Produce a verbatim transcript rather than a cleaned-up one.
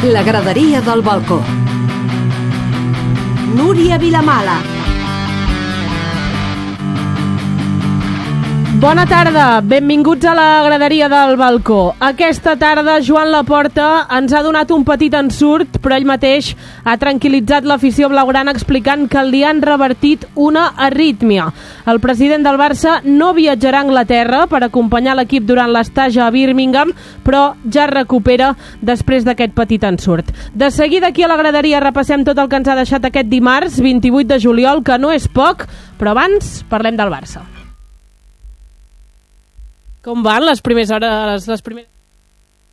La graderia del balcó. Núria Vilamala. Bona tarda, benvinguts a la graderia del balcó. Aquesta tarda Joan Laporta ens ha donat un petit ensurt, però ell mateix ha tranquil·litzat l'afició blaugrana explicant que li han revertit una arrítmia. El president del Barça no viatjarà a Anglaterra per acompanyar l'equip durant l'estatge a Birmingham, però ja es recupera després d'aquest petit ensurt. De seguida aquí a la graderia repassem tot el que ens ha deixat aquest dimarts, vint-i-vuit de juliol, que no és poc, però abans parlem del Barça. Com van les primeres hores, les primeres...